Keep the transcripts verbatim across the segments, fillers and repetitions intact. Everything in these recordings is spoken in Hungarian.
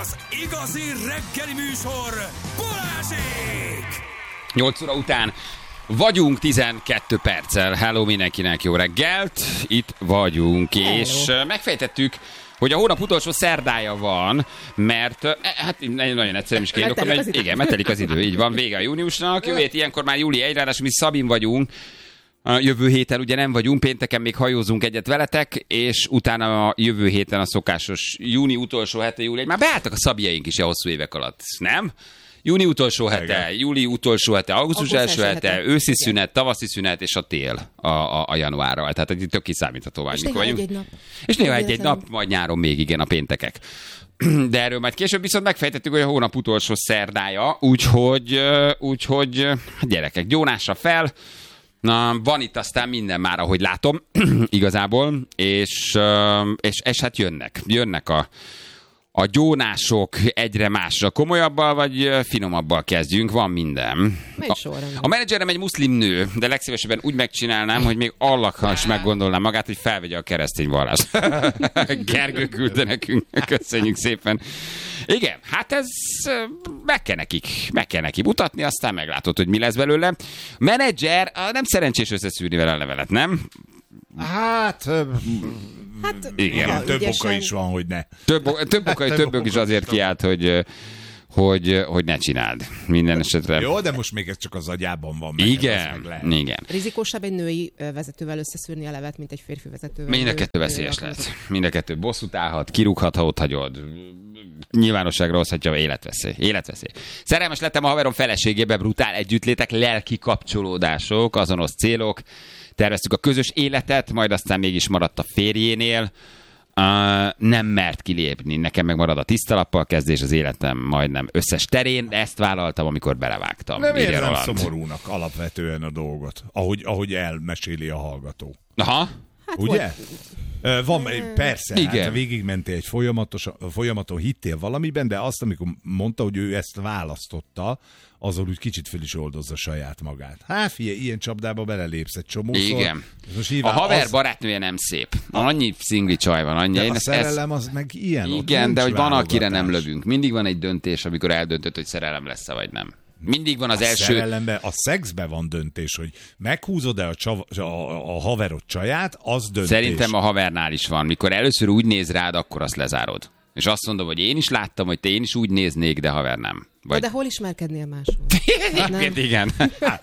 Az igazi reggeli műsor Balázsék! nyolc óra után vagyunk tizenkét perccel. Hello mindenkinek, jó reggelt! Itt vagyunk, hello. És megfejtettük, hogy a hónap utolsó szerdája van, mert hát nagyon egyszerűen is kéne, hogy igen, metelik az idő, így van, vége a júniusnak, jövő hét ilyenkor már júli elseje, ráadásul mi Szabin vagyunk, a jövő héten ugye nem vagyunk, pénteken még hajózunk egyet veletek, és utána a jövő héten a szokásos júni utolsó hete, júli, már beálltak a szabjaink is a hosszú évek alatt, nem? Júni utolsó hete, igen. Júli utolsó hete, augusztus első hete, hete, őszi igen. szünet, tavaszi szünet és a tél a, a, a januárral. Tehát egy tök kiszámítható vagy, mikor vagyunk. Egy nap. És néha egy-egy nap, majd nyáron még igen a péntekek. De erről majd később viszont megfejtettük, hogy a hónap utolsó szerdája, úgyhogy, úgyhogy gyerekek, gyónásra fel. Na, van itt aztán minden már, ahogy látom, igazából, és, és, és hát jönnek, jönnek a A gyónások egyre másra. Komolyabbal vagy finomabbal kezdjünk? Van minden. A, a menedzserem egy muszlim nő, de legszívesebben úgy megcsinálnám, hogy még allakkal is meggondolnám magát, hogy felvegye a keresztény vallást. Gergő küldte nekünk. Köszönjük szépen. Igen, hát ez meg kell nekik, meg kell neki mutatni, aztán meglátod, hogy mi lesz belőle. Menedzser, nem szerencsés összeszűrni vele a levelet, nem? Hát... Hát, igen. Ja, több ügyesen. Oka is van, hogy ne. Több, több oka, több többök is azért kiállt, hogy, hogy, hogy ne csináld. Minden esetre. Jó, de most még ez csak az agyában van. Meg igen, meg igen. Rizikósabb egy női vezetővel összeszűrni a levet, mint egy férfi vezetővel. Mind a kettő veszélyes lesz. Mind a kettő bosszút állhat, kirúghat, ha ott hagyod. Nyilvánosságra hozhatja, életveszély. Életveszély. Szerelmes lettem a haverom feleségébe, brutál együttlétek, lelki kapcsolódások, azonos célok. Terveztük a közös életet, majd aztán mégis maradt a férjénél. Uh, nem mert kilépni. Nekem meg marad a tisztalappal kezdés az életem majdnem összes terén, de ezt vállaltam, amikor belevágtam. Nem érzem szomorúnak alapvetően a dolgot, ahogy, ahogy elmeséli a hallgató. Aha. Hát ugye? Volt... Van, persze, igen. Hát végigmentél egy folyamatos, folyamaton, hittél valamiben, de azt, amikor mondta, hogy ő ezt választotta, azon úgy kicsit föl is oldozza saját magát. Hát figyelj, ilyen csapdába belelépsz egy csomószor. Igen. A haver az... barátnője nem szép. Annyi szingli csaj van. Annyi. De Én a ezt, szerelem az meg ilyen. Igen, de hogy van, akire nem lövünk. Mindig van egy döntés, amikor eldöntöd, hogy szerelem lesz-e vagy nem. Mindig van az a első... Szerelemben, a szexben van döntés, hogy meghúzod-e a, csav... a, a haverod csaját, az döntés. Szerintem a havernál is van. Mikor először úgy néz rád, akkor azt lezárod. És azt mondom, hogy én is láttam, hogy te én is úgy néznék, de haver nem. Vagy... De hol ismerkednél máshol? Igen, igen.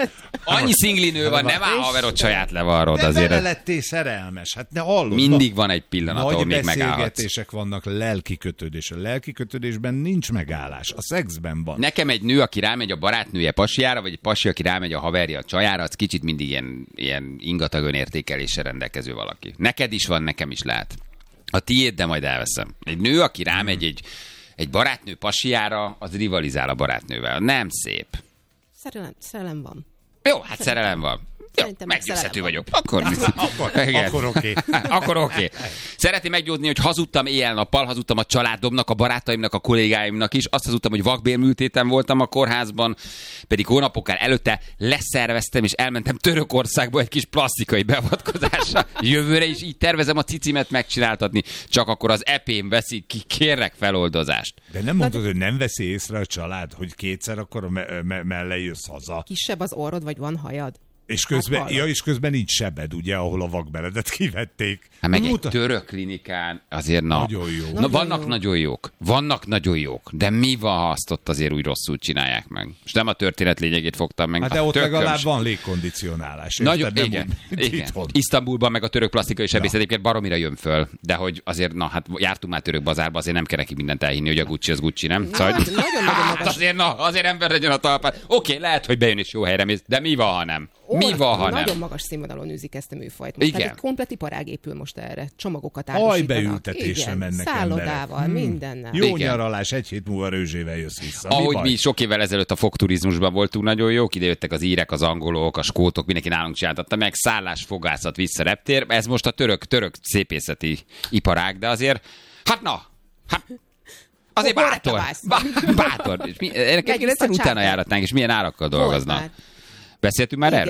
Annyi szingli nő van, nem áll haverod saját levarrod de azért. De lettél szerelmes, hát ne hallod. Mindig van egy pillanat, ahol még megállhatsz. Nagy beszélgetések vannak, lelki kötődés. A lelki kötődésben nincs megállás, a szexben van. Nekem egy nő, aki rámegy a barátnője pasiára, vagy egy pasi, aki rámegy a haverja a csajára, az kicsit mindig ilyen, ilyen ingatag önértékeléssel rendelkező valaki. Neked is van, nekem is lehet. A tiéd, de majd elveszem. Egy nő, aki rámegy egy, egy barátnő pasiára, az rivalizál a barátnővel. Nem szép. Szerelem, szerelem van. Jó, hát szerelem, szerelem van. Jó, meggyőzhető vagyok. Akkor, akkor, akkor oké. Okay. Akkor oké. Okay. Szereti meggyőzni, hogy hazudtam éjjel-nappal, hazudtam a családomnak, a barátaimnak, a kollégáimnak is. Azt hazudtam, hogy vakbélműtéten voltam a kórházban, pedig hónapokkal előtte leszerveztem, és elmentem Törökországba egy kis plastikai beavatkozásra. Jövőre is így tervezem a cicimet megcsináltatni, csak akkor az epém veszik ki, kérlek feloldozást. De nem mondod, hogy nem veszi észre a család, hogy kétszer akkor me- me- mellé jössz haza? Kisebb az orrod, vagy van hajad? És közben, hát ja, és közben nincs sebed, ugye, ahol a vakbeledet kivették. Hát meg egy török klinikán azért na. Nagyon jó. Na, nagyon vannak jó. nagyon jók. Vannak nagyon jók. De mi van, ha azt ott azért úgy rosszul csinálják meg? És nem a történet lényegét fogtam meg. Hát de ott legalább van légkondicionálás. Nagyon, igen. igen. Isztambulban meg a török plastikai sebészet egyébként baromira jön föl. De hogy azért, na, hát jártunk már török bazárba, azért nem kell neki mindent elhinni, hogy a Gucci az Gucci, nem? Szóval, hát, nagyon-nagyon hát azért, na, azért ember legyen a talpán. Oké, okay, lehet, hogy bejön és jó helyre mész, de mi van, ha nem? Mi van, ha nem? Nagyon magas színvonalon űzik ezt a műfajt. Most igen. Tehát egy komplet iparág épül most erre. Csomagokat árusítanak. Hajbeültetésre mennek szállodával, emberek. mindennel. Jó igen. nyaralás, egy hét múlva Rőzsével jössz vissza. Ahogy mi, mi sok évvel ezelőtt a fogturizmusban voltunk nagyon jók, ide jöttek az írek, az angolok, a skótok, mindenki nálunk csináltatta meg, szállás, fogászat, vissza reptér. Ez most a török, török szépészeti iparág, de azért, hát na, hát azért bátor, bátor. bátor. És mi, ennek egészen utána járatnánk, és milyen árakkal dolgoznak. Beszéltünk már igen. erről?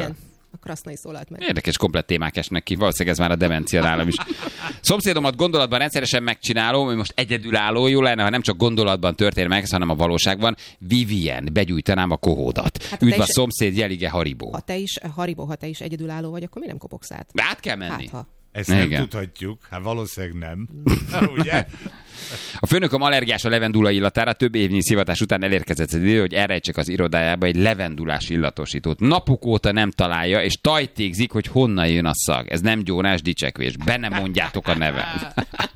A Krasznai szólalt meg. Érdekes, komplett témák esnek ki. Valószínűleg ez már a demencia nálam is. Szomszédomat gondolatban rendszeresen megcsinálom, hogy most egyedülálló, jó lenne, ha nem csak gondolatban történik meg, hanem a valóságban. Vivien, begyújtanám a kohódat. Hát Üdv a is... szomszéd, jelige Haribo. Ha te is, Haribo, ha te is egyedülálló vagy, akkor mi nem kopogsz át? De át kell menni. Hát, ha. Ezt nem Igen. tudhatjuk, hát valószínűleg nem. Ugye? A főnököm allergiás a levendula illatára, több évnyi szivatás után elérkezett az idő, hogy elrejtsek az irodájába egy levendulás illatosítót. Napok óta nem találja, és tajtékzik, hogy honnan jön a szag. Ez nem gyónás dicsekvés. Benne mondjátok a nevem.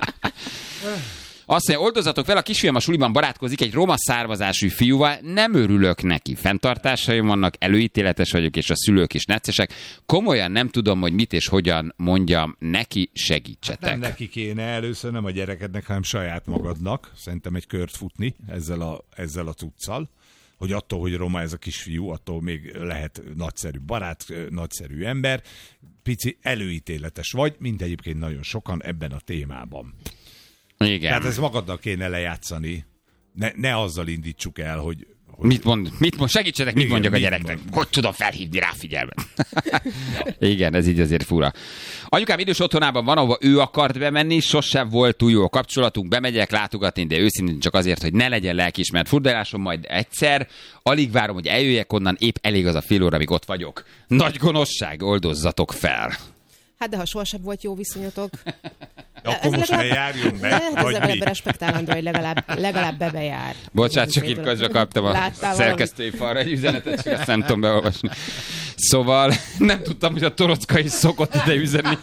Azt mondja, oldozatok fel, a kisfiam a suliban barátkozik egy roma származású fiúval, nem örülök neki. Fenntartásaim vannak, előítéletes vagyok, és a szülők is neccesek. Komolyan nem tudom, hogy mit és hogyan mondjam neki, segítsetek. Nem neki kéne először, nem a gyerekednek, hanem saját magadnak. Szerintem egy kört futni ezzel a, ezzel a cuccal, hogy attól, hogy roma ez a kisfiú, attól még lehet nagyszerű barát, nagyszerű ember. Pici előítéletes vagy, mint egyébként nagyon sokan ebben a témában. Igen. Tehát ez magadnak kéne lejátszani. Ne, ne azzal indítsuk el, hogy... hogy... Mit mond? Mit mond? Segítsetek, mit Igen, mondjak mit a gyereknek? mond? Hogy tudom felhívni rá figyelmet? Igen, ez így azért fura. Anyukám idős otthonában van, ahova ő akart bemenni, sosem volt túl jó a kapcsolatunk, bemegyek látogatni, de őszintén csak azért, hogy ne legyen lelkiismert furdalásom, majd egyszer. Alig várom, hogy eljöjjek onnan, épp elég az a fél óra, amíg ott vagyok. Nagy gonoszság, oldozzatok fel. Hát de ha sohasem volt jó viszonyotok... Akkor most legalább... ne járjon be, ne, vagy ez mi? respektálandó, hogy legalább, legalább bebejár. Bocsánat, csak itt közben kaptam a Láttál szerkesztői falra egy üzenetet, csak ezt nem tudom beolvasni. Szóval nem tudtam, hogy a Torocka is szokott ide üzenni.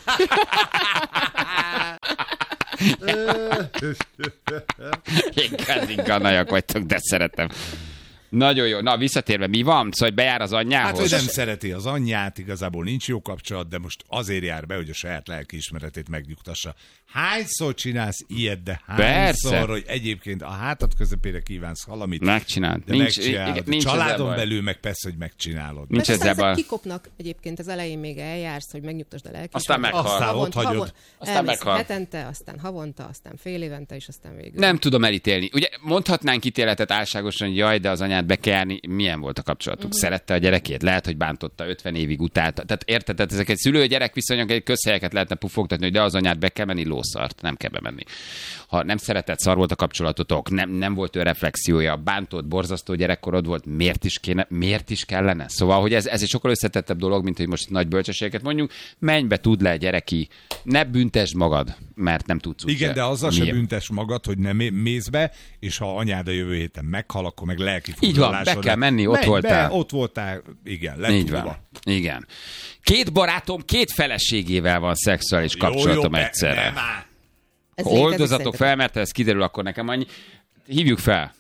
Inkább inkább vagytok, de szeretem. Nagyon jó. Na, visszatérve, mi van? Szóval bejár az anyjához? Hát, hogy nem szereti az anyját, igazából nincs jó kapcsolat, de most azért jár be, hogy a saját lelkiismeretét megnyugtassa. Hányszor csinálsz ilyet, de hányszor, Persze. hogy egyébként a hátad közepére kívánsz valamit, megcsináld. de Nincs, megcsinálod. igen, nincs Családon belül meg persze, hogy megcsinálod. Nincs Mert ezzel aztán baj. ezek kikopnak egyébként az elején még eljársz, hogy megnyugtasd a lelkismeret. Aztán meghal. Aztán ott hagyod. Aztán meghal. Hetente, aztán havonta, aztán fél évente, és aztán végül. Nem tudom elítélni. Ugye mondhatnánk ítéletet álságosan, hogy jaj, de az anyád be kell járni. Milyen volt a kapcsolatuk? Uh-huh. Szerette a gyerekét? Lehet, hogy bántotta, ötven évig utálta. Tehát érted, tehát ezek egy szülő-gyerek viszonyok, egy közhelyeket lehetne pufogtatni, hogy de az anyád be kell menni, lószart, nem kell bemenni. Ha nem szeretett, szar volt a kapcsolatotok, nem, nem volt ő reflexiója, bántott, borzasztó gyerekkorod volt, miért is, kéne, miért is kellene? Szóval, hogy ez, ez egy sokkal összetettebb dolog, mint hogy most nagy bölcsességeket mondjuk, menj be, tudd le, gyereki, ne büntesd magad, mert nem tudsz úgy. Igen, de azzal Milyen? se büntes magad, hogy nem mész be, és ha anyád a jövő héten meghal, akkor meg lelki Így van, be kell menni, ott Menj voltál. Be, ott voltál, igen, Így lett van. Igen. Két barátom, két feleségével van szexuális kapcsolatom jó, jó, egyszerre. Nem áll. Ez Ha létezik oldozatok szerintem. fel, mert ha ez kiderül, akkor nekem annyi. Hívjuk fel.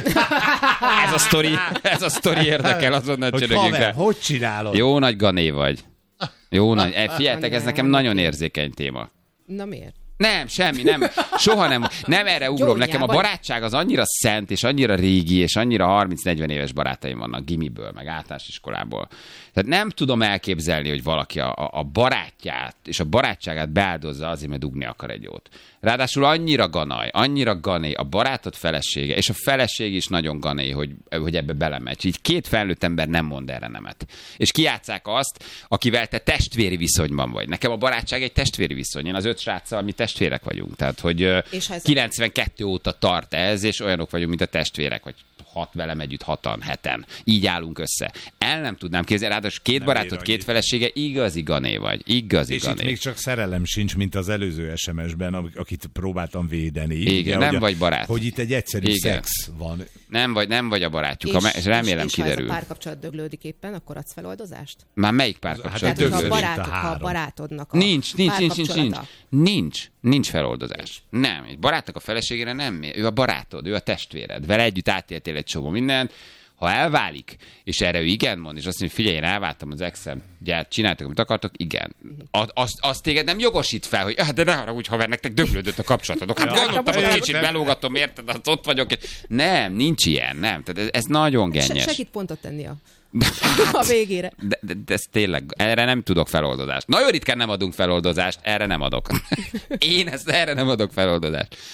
ez a sztori, ez a sztori érdekel, azonnal Hogy csörögjünk haver, fel. hogy csinálod? Jó nagy gané vagy. Jó nagy. Eh, Figyeljetek, ez nekem nagyon érzékeny téma. Na miért? Nem, semmi, nem. Soha nem. Nem erre ugrom. Gyógyjál Nekem a vagy. barátság az annyira szent, és annyira régi, és annyira harminc-negyven éves barátaim vannak gimiből, meg általános iskolából. Tehát nem tudom elképzelni, hogy valaki a, a- a barátját és a barátságát beáldozza azért, mert dugni akar egy jót. Ráadásul annyira ganaj, annyira gané a barátod felesége, és a feleség is nagyon gané, hogy, hogy ebbe belemegy. Így két felnőtt ember nem mond erre nemet. És kijátsszák azt, akivel te testvéri viszonyban vagy. Nekem a barátság egy testvéri viszony. Én az öt sráccal mi testvérek vagyunk. Tehát, hogy ö, És ha ez- kilencvenkettő óta tart ez, és olyanok vagyunk, mint a testvérek, vagy hat velem együtt, hatan, heten. Így állunk össze. El nem tudnám képzelni, ráadásul két Nem barátod, ér két annyit. felesége, igazi gané vagy. Igazi És itt gané. még csak szerelem sincs, mint az előző es em es-ben, am- akit próbáltam védeni. Igen, nem hogy a- vagy barát. Hogy itt egy egyszerű Igen. szex van. Nem vagy, nem vagy a barátjuk, ha me- remélem és, és kiderül. ha ez a párkapcsolat döglődik éppen, akkor adsz feloldozást? Már melyik Hát párkapcsolat? Tehát, döglődik. ha a, Döglődik a barátod, ha a három. barátodnak a Nincs, nincs, nincs, nincs, nincs, párkapcsolata. nincs, nincs feloldozás. Nem, egy barátnak a feleségére nem mér. Ő a barátod, ő a testvéred. Vele együtt átéltél egy csomó mindent. Ha elválik, és erre ő igen mond, és azt mondja, figyelj, én elváltam az exem, gyert, csináltak, amit akartok, igen. A- Azt, azt téged nem jogosít fel, hogy ah, de ne arra úgy, haver, nektek döglődött a kapcsolatotok. Hát gondoltam, hogy kicsit belógatom, érted, az ott vagyok. Nem, nincs ilyen, nem. Tehát ez, ez nagyon Se, gennyes. segít pontot tenni a, a végére. De, de, de ez tényleg, erre nem tudok feloldozást. Nagyon ritkán nem adunk feloldozást, erre nem adok. Én ezt erre nem adok feloldozást.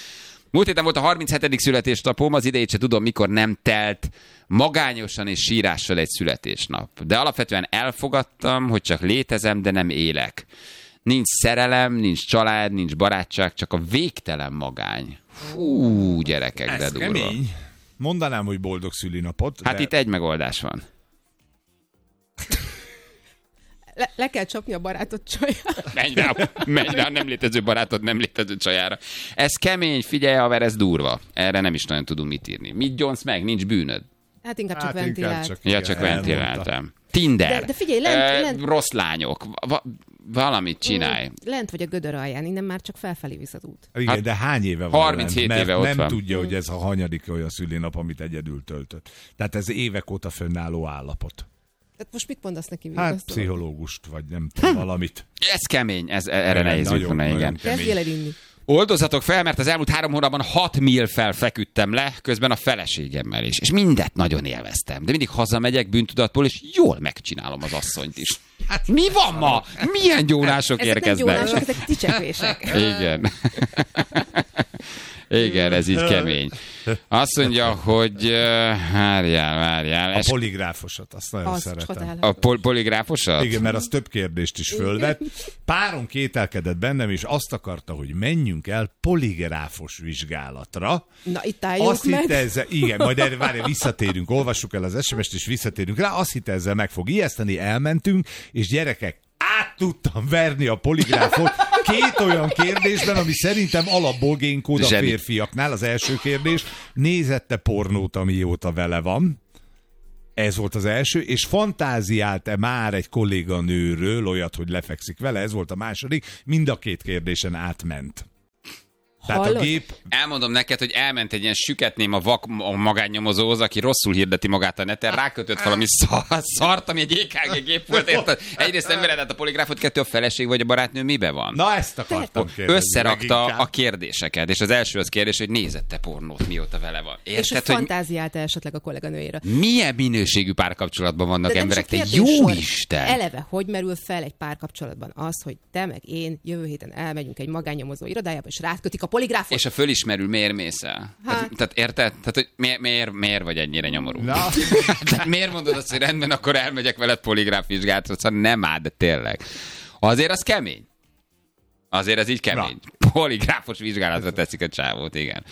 Múlt héten volt a harminchetedik születésnapom, az idejét se tudom, mikor nem telt magányosan és sírással egy születésnap. De alapvetően elfogadtam, hogy csak létezem, de nem élek. Nincs szerelem, nincs család, nincs barátság, csak a végtelen magány. Fú, gyerekek, de Ez durva. kemény. Mondanám, hogy boldog szülinapot. Hát de... itt egy megoldás van. Le, le kell csapni a barátot csajára. Menj rá, menj rá, nem létező barátod, nem létező csajára. Ez kemény, figyelj, haver, ez durva. Erre nem is nagyon tudunk mit írni. Mit gyonsz meg? Nincs bűnöd. Hát inkább csak Hát inkább ventilált. csak- Ja, csak Igen, ventiláltam. Tinder. De- de figyelj, lent- Ö, lent- Rossz lányok. Va- valamit csinálj. Mm, Lent vagy a gödör alján, innen már csak felfelé visz az út. Igen, Hát de hány éve van harminchét lent? Mert éve ott nem van. tudja, hogy ez a hanyadik olyan szülinap, amit egyedül töltött. Tehát ez évek óta fönnálló állapot. Tehát most mit mondasz neki? Hát Azt pszichológust, vagy nem tudom, valamit. Ez kemény, ez, erre Igen, nehéz nagyon, jutni, nagyon igen. Kezdjél el inni. Oldozatok fel, mert az elmúlt három hónapban hat mil fel feküdtem le, közben a feleségemmel is. És mindet nagyon élveztem. De mindig hazamegyek bűntudatból, és jól megcsinálom az asszonyt is. Hát mi van ma? Milyen gyónások Ezek nem érkeznek? gyónások, ezek dicsekvések. Igen. Igen, ez így kemény. Azt mondja, hogy uh, várjál, várjál. A Es- poligráfosat, azt nagyon Az szeretem. csodálatos. a pol- poligráfosat? Igen, mert az több kérdést is fölvet. Párom kételkedett bennem, és azt akarta, hogy menjünk el poligráfos vizsgálatra. Na, itt álljunk Azt meg. hitte ezzel, igen, majd erre várj, visszatérünk, olvassuk el az es em est, és visszatérünk rá. Azt hitte ezzel meg fog ijeszteni, elmentünk, és gyerekek, át tudtam verni a poligráfot két olyan kérdésben, ami szerintem alapból génkód a Zseni. férfiaknál. Az első kérdés, nézette pornót, amióta vele van? Ez volt az első, és fantáziált-e már egy kolléganőről olyat, hogy lefekszik vele? Ez volt a második. Mind a két kérdésen átment. Tehát a Hallod? gép... Elmondom neked, hogy elment egy ilyen süketném a vak a magánnyomozóhoz, aki rosszul hirdeti magát a neten, rákötött valami szar, szart, ami egy é ká gé gép volt, érted? Egyrészt nem veredett a poligráfot, kettő a feleség vagy a barátnő mibe van? Na, ezt akartam kérdezni. Összerakta leginkább. a kérdéseket, és az első az kérdés, hogy nézette pornót, mióta vele van. És Érted, hogy hogy fantáziálta esetleg a kolléganőjéről. milyen minőségű párkapcsolatban vannak De nem emberek? csak Te kérdés jó sor. Isten! Eleve, hogy merül fel egy párkapcsolatban az, hogy te meg én jövő héten elmegyünk egy magánnyomozó irodájába, és rákötik a poligráfot? És a fölismerül, miért mész el? Tehát, Hát. tehát érted? Tehát, hogy miért, miért, miért vagy ennyire nyomorú? Na, Tehát miért mondod azt, hogy rendben, akkor elmegyek veled poligráf vizsgálatra? Szóval nem áll, de tényleg. Azért az kemény. Azért ez így kemény. Poligráfos vizsgálatra teszik a csávót, igen.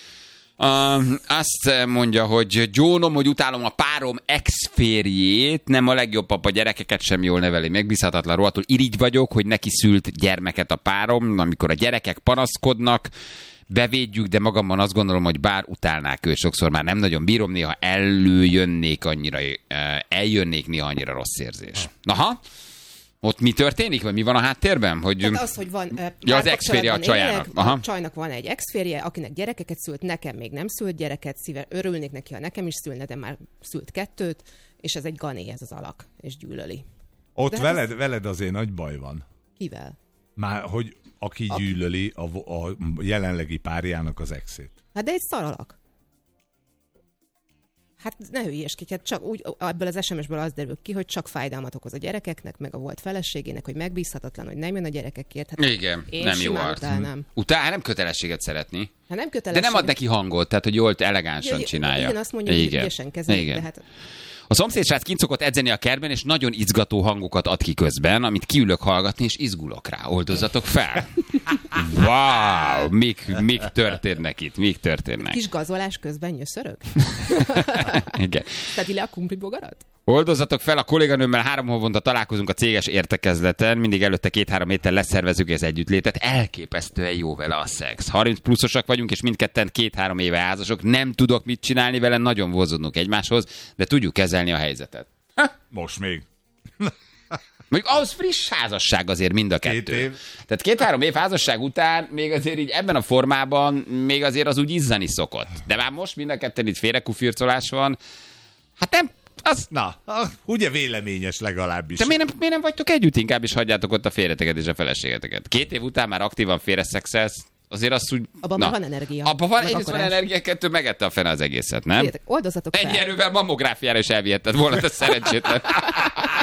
Uh, azt mondja, hogy gyónom, hogy utálom a párom ex-férjét, nem a legjobb papa, gyerekeket sem jól neveli, megbízhatatlan, rohadtul irigy vagyok, hogy neki szült gyermeket a párom, amikor a gyerekek panaszkodnak, bevédjük, de magamban azt gondolom, hogy bár utálnák őt, sokszor már nem nagyon bírom, néha előjönnék annyira, eljönnék néha annyira rossz érzés. Aha, ott mi történik, vagy mi van a háttérben? Hogy... Tehát az, hogy van... Ja, az ex-férje a csajának. Aha. A csajnak van egy ex-férje, akinek gyerekeket szült, nekem még nem szült gyereket, szíve örülnék neki, ha nekem is szülne, de már szült kettőt, és ez egy gané, ez az alak, és gyűlöli. ott De hát veled, veled azért nagy baj van. Kivel? Már, hogy aki gyűlöli a, vo- a jelenlegi párjának az exét. Hát de egy szaralak. Hát ne hülyeskedj, hát csak úgy, ebből az es em esből az derül ki, hogy csak fájdalmat okoz a gyerekeknek, meg a volt feleségének, hogy megbízhatatlan, hogy nem jön a gyerekekért. Hát Igen, én nem jó simán arc. utálnám. Utál, nem kötelességet szeretni. Hát nem De köteleség. nem ad neki hangot, tehát hogy jól elegánsan Ja, csinálja. Igen, azt mondja, hogy Igen. ügyesen kezeli, Igen. de hát A szomszédsrác kint szokott edzeni a kertben, és nagyon izgató hangokat ad ki közben, amit kiülök hallgatni, és izgulok rá. Oldozzatok fel! Wow! Mik, mik történnek itt? Mik történnek? kis gazolás közben nyöszörög? Igen. Tedi le a kumplibogarat? Oldozzatok fel, a kolléganőmmel három havonta találkozunk a céges értekezleten, mindig előtte két-három héttel leszervezzük az együttlétet, elképesztően jó vele a szex. harminc pluszosak vagyunk, és mindketten két-három éve házasok, nem tudok mit csinálni vele, nagyon vonzódunk egymáshoz, de tudjuk kezelni a helyzetet. Ha? Most még. Mondjuk ahhoz friss házasság azért mind a kettő. Két év. Tehát két-három év házasság után még azért így ebben a formában még azért az úgy izzani szokott. De már most mind a ketten itt félrekufircolás van. Hát nem, az... Na, ah, ugye véleményes legalábbis. De miért nem, miért nem vagytok együtt? Inkább is hagyjátok ott a férjeteket és a feleségeteket. Két év után már aktívan félreszexelsz, azért azt úgy... Abban már van energia. Abban van, Meg egyrészt van akarás. energia, kettő megette a fene az egészet, nem? Figyeljetek, oldozzatok fel. Ennyi erővel mammográfiára is elvihetted volna, ez szerencsétlen.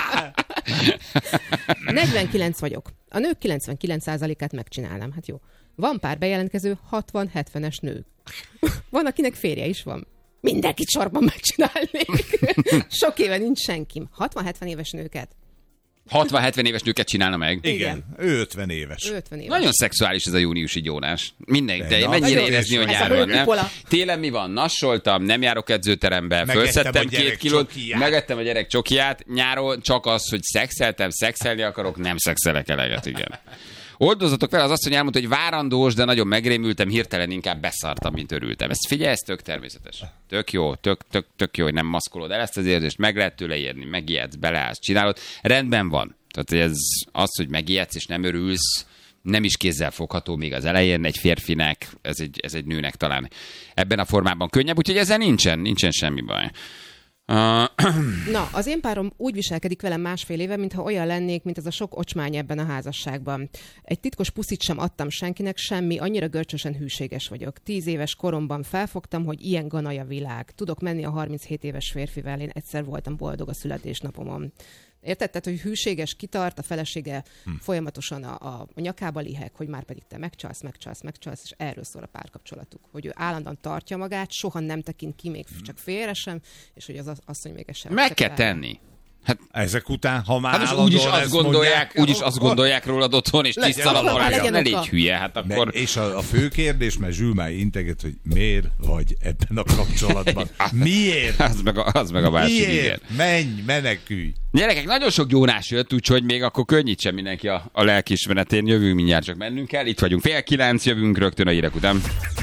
negyvenkilenc vagyok. A nők kilencvenkilenc százalékát megcsinálnám. Hát jó. Van pár bejelentkező hatvan-hetvenes nő. Van, akinek férje is van. Mindenkit sorban megcsinálnék. Sok éve nincs senkim. hatvan-hetven éves nőket. hatvan-hetven éves nőket csinálna meg? Igen, Igen. ő ötven éves. Ő ötven éves. Nagyon szexuális ez a júniusi gyónás. Mindenki, de Na, mennyire nagyon érezni, is. hogy Ez a nyáron, nem? hőkupola. Télen mi van? Nassoltam, nem járok edzőterembe, Megettem fölszedtem a gyerek két kilót, csokiját. megettem a gyerek csokiját, nyáron csak az, hogy szexeltem, szexelni akarok, nem szexelek eleget, igen. Oldozatok vele, az asszony elmondta, hogy várandós, de nagyon megrémültem, hirtelen inkább beszartam, mint örültem. Ezt figyelj, ez tök természetes. Tök jó, tök, tök, tök jó, hogy nem maszkolod el ezt az érzést, meg lehet tőle érni, megijedsz, beleállsz, csinálod. Rendben van. Tehát ez az, hogy megijedsz és nem örülsz, nem is kézzel fogható még az elején egy férfinek, ez egy, ez egy nőnek talán ebben a formában könnyebb, úgyhogy ezzel nincsen, nincsen semmi baj. Uh, Na, az én párom úgy viselkedik velem másfél éve, mintha olyan lennék, mint ez a sok ocsmány ebben a házasságban. Egy titkos puszit sem adtam senkinek, semmi, annyira görcsösen hűséges vagyok. Tíz éves koromban felfogtam, hogy ilyen ganaj a világ. Tudok menni a harminchét éves férfivel, én egyszer voltam boldog a születésnapomon. Érted? Tehát, hogy hűséges, kitart, a felesége hm. folyamatosan a, a, a nyakába liheg, hogy már pedig te megcsalsz, megcsalsz, megcsalsz, és erről szól a párkapcsolatuk. Hogy ő állandóan tartja magát, soha nem tekint ki, még hm. csak félre sem, és hogy az asszony még ezt sem. meg kell tenni. Hát, Ezek után, ha már hát most állandóan úgyis azt ezt gondolják, mondják, úgyis azt gondolják rólad otthon, és Legyen tisztal a oka, morál. legyen Ne oka. légy hülye, hát Me- akkor... És a, a fő kérdés, mert Zsül már integet, hogy miért vagy ebben a kapcsolatban? Miért? Az meg a, az meg a másik, igen. Miért? Menj, menekülj! Gyerekek, nagyon sok gyónás jött, úgyhogy még akkor könnyítsen mindenki a, a lelkiismeretén. Jövünk mindjárt, csak mennünk kell. Itt vagyunk fél kilenc, jövünk rögtön a hírek után.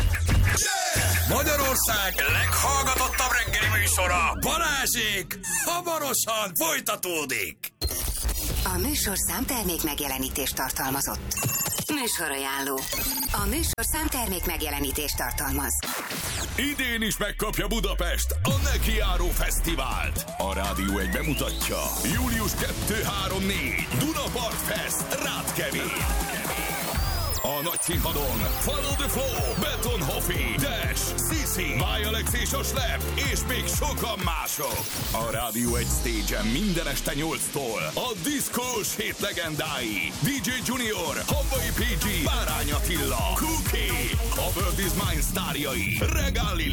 Magyarország leghallgatottabb reggeli műsora, Balázsék, hamarosan folytatódik. A műsor számtermék megjelenítést tartalmazott. Műsorajánló. A műsor számtermék megjelenítést tartalmaz. Idén is megkapja Budapest a Nekiáró Fesztivált. A Rádió egy bemutatja. július kettő három négy Dunapart Fest, Rátkevén. A nagy színpadon Follow the Flow, Betonhoffi, Dash, Sisi, Vajalex és a Slep, és még sokan mások. A Rádió egy stage-en minden este nyolctól a diszkós hét legendái. dé dzsé Junior, Havai pé gé, Bárány Attila, Cookie, a World is Mine sztárjai, Regál Lili,